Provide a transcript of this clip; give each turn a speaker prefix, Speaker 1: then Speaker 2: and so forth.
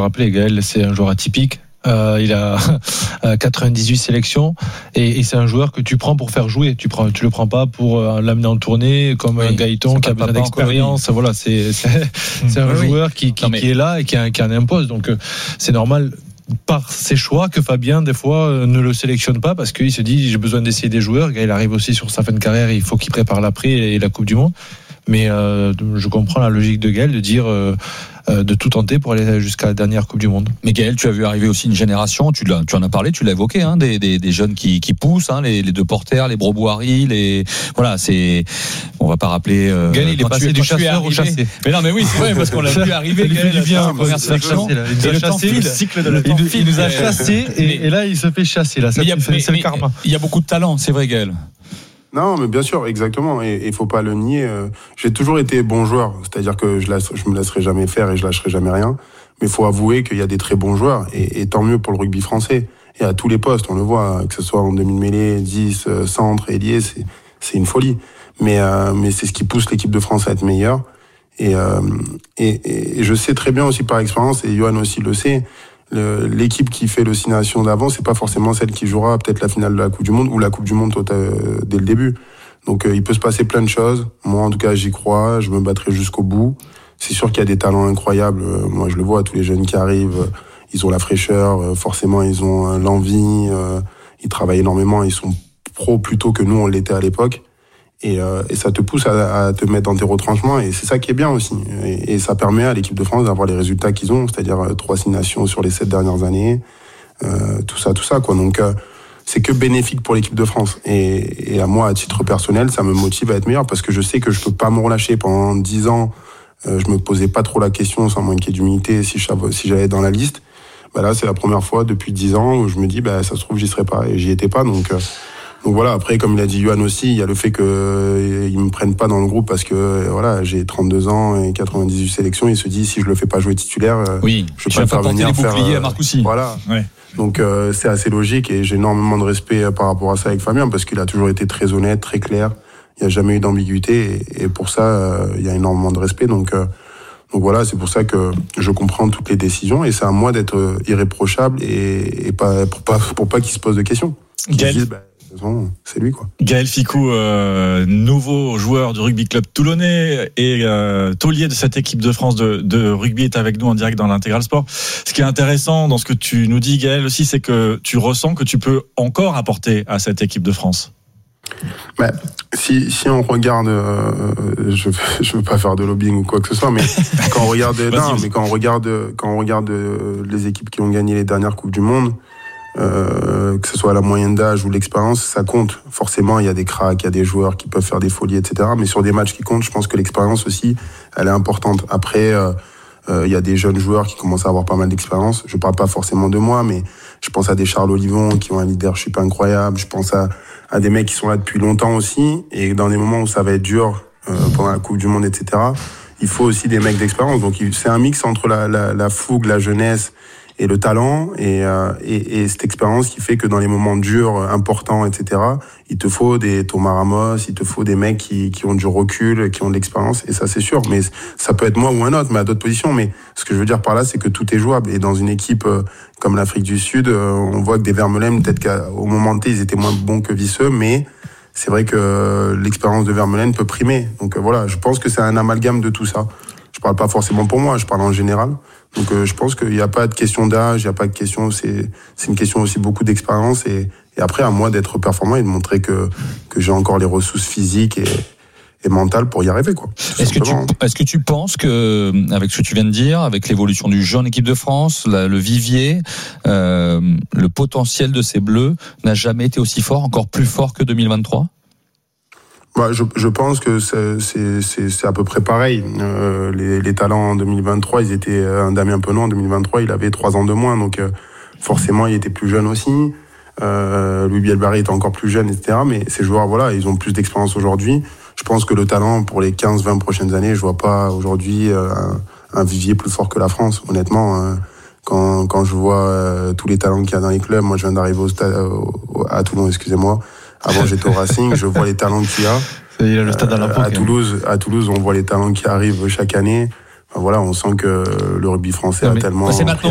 Speaker 1: rappeler, Gaël, c'est un joueur atypique. Il a 98 sélections et c'est un joueur que tu prends pour faire jouer. Tu le prends pas pour l'amener en tournée comme un Gaëton qui a besoin d'expérience. Voilà, c'est un joueur qui est là et qui en impose. Donc c'est normal par ses choix que Fabien des fois ne le sélectionne pas parce qu'il se dit j'ai besoin d'essayer des joueurs. Il arrive aussi sur sa fin de carrière, il faut qu'il prépare l'après et la Coupe du Monde. Mais je comprends la logique de Gaël de dire de tout tenter pour aller jusqu'à la dernière Coupe du Monde.
Speaker 2: Mais Gaël, tu as vu arriver aussi une génération, tu en as parlé, tu l'as évoqué, hein, des jeunes qui poussent, hein, les deux porteurs, les Broboiry, voilà, on va pas rappeler.
Speaker 1: Gaël, il est passé du chasseur au chassé.
Speaker 2: Mais non, mais oui, c'est vrai, parce qu'on l'a vu arriver.
Speaker 1: Il fait du bien en
Speaker 2: première sélection.
Speaker 1: Il nous a chassés et là il se fait chasser. Là, c'est le karma.
Speaker 2: Il y a beaucoup de talent, c'est vrai, Gaël.
Speaker 3: Non, mais bien sûr, exactement. Et il faut pas le nier. J'ai toujours été bon joueur, c'est-à-dire que je me laisserai jamais faire et je lâcherai jamais rien. Mais il faut avouer qu'il y a des très bons joueurs et tant mieux pour le rugby français. Et à tous les postes, on le voit, que ce soit en demi-mêlée, 10, centre, ailier, c'est une folie. Mais c'est ce qui pousse l'équipe de France à être meilleure. Et je sais très bien aussi par expérience, et Johan aussi le sait, l'équipe qui fait le 6 Nations d'avant, c'est pas forcément celle qui jouera peut-être la finale de la Coupe du Monde ou la Coupe du Monde dès le début. Donc il peut se passer plein de choses. Moi en tout cas j'y crois, je me battrai jusqu'au bout. C'est sûr qu'il y a des talents incroyables. Moi je le vois, tous les jeunes qui arrivent, ils ont la fraîcheur, forcément ils ont l'envie, ils travaillent énormément, ils sont pros plutôt que nous on l'était à l'époque. Et ça te pousse à te mettre dans tes retranchements et c'est ça qui est bien aussi. Et ça permet à l'équipe de France d'avoir les résultats qu'ils ont, c'est-à-dire 3-6 nations sur les 7 dernières années, tout ça quoi. Donc c'est que bénéfique pour l'équipe de France. Et à moi, à titre personnel, ça me motive à être meilleur parce que je sais que je peux pas me relâcher pendant 10 ans. Je me posais pas trop la question, sans manquer d'humilité, si j'allais dans la liste. Bah là, c'est la première fois depuis 10 ans où je me dis, ça se trouve, j'y serais pas et j'y étais pas. Donc voilà, après, comme il a dit Johan aussi, il y a le fait qu'ils me prennent pas dans le groupe parce que voilà, j'ai 32 ans et 98 sélections. Il se dit, si je le fais pas jouer titulaire, je peux pas venir
Speaker 2: les
Speaker 3: faire
Speaker 2: boucliers à Marcoussis.
Speaker 3: Voilà.
Speaker 2: Ouais.
Speaker 3: Donc c'est assez logique et j'ai énormément de respect par rapport à ça avec Fabien parce qu'il a toujours été très honnête, très clair. Il n'y a jamais eu d'ambiguïté et pour ça, il y a énormément de respect. Donc voilà, c'est pour ça que je comprends toutes les décisions et c'est à moi d'être irréprochable et pas pour pas qu'il se pose de questions. C'est lui quoi.
Speaker 4: Gaël Fickou, nouveau joueur du rugby club toulonnais et taulier de cette équipe de France de rugby, est avec nous en direct dans l'Intégral Sport. Ce qui est intéressant dans ce que tu nous dis, Gaël, aussi, c'est que tu ressens que tu peux encore apporter à cette équipe de France.
Speaker 3: Si on regarde, je veux pas faire de lobbying ou quoi que ce soit, mais quand on regarde les équipes qui ont gagné les dernières Coupes du Monde, que ce soit la moyenne d'âge ou l'expérience, ça compte. Forcément, il y a des cracks, il y a des joueurs qui peuvent faire des folies, etc. Mais sur des matchs qui comptent, je pense que l'expérience aussi, elle est importante. Après, il y a des jeunes joueurs qui commencent à avoir pas mal d'expérience. Je parle pas forcément de moi, mais je pense à des Charles Olivon qui ont un leadership incroyable. Je pense à des mecs qui sont là depuis longtemps aussi. Et dans des moments où ça va être dur, pendant la Coupe du Monde, etc., il faut aussi des mecs d'expérience. Donc c'est un mix entre la fougue, la jeunesse et le talent et cette expérience qui fait que dans les moments durs, importants, etc., il te faut des Thomas Ramos, il te faut des mecs qui ont du recul, qui ont de l'expérience, et ça c'est sûr. Mais ça peut être moi ou un autre, mais à d'autres positions. Mais ce que je veux dire par là, c'est que tout est jouable. Et dans une équipe comme l'Afrique du Sud, on voit que des Vermeulen, peut-être qu'au moment T, ils étaient moins bons que Visseux, mais c'est vrai que l'expérience de Vermeulen peut primer. Donc voilà, je pense que c'est un amalgame de tout ça. Je parle pas forcément pour moi, je parle en général. Donc je pense qu'il n'y a pas de question d'âge, il n'y a pas de question, c'est une question aussi beaucoup d'expérience et après à moi d'être performant et de montrer que j'ai encore les ressources physiques et mentales pour y arriver quoi.
Speaker 2: Est-ce que tu penses que avec ce que tu viens de dire, avec l'évolution du jeu en équipe de France, le vivier, le potentiel de ces Bleus n'a jamais été aussi fort, encore plus fort que 2023?
Speaker 3: Je pense que c'est à peu près pareil. Les talents en 2023, ils étaient un Damien Penaud en 2023, il avait 3 ans de moins, donc forcément il était plus jeune aussi. Louis Bielbarré était encore plus jeune, etc. Mais ces joueurs, voilà, ils ont plus d'expérience aujourd'hui. Je pense que le talent pour les 15-20 prochaines années, je vois pas aujourd'hui un vivier plus fort que la France. Honnêtement, quand je vois tous les talents qu'il y a dans les clubs, moi je viens d'arriver à Toulon, excusez-moi. Avant, j'étais au Racing, je vois les talents qu'il y a.
Speaker 1: Il a le stade à
Speaker 3: Toulouse, on voit les talents qui arrivent chaque année. Enfin, voilà, on sent que le rugby français a tellement...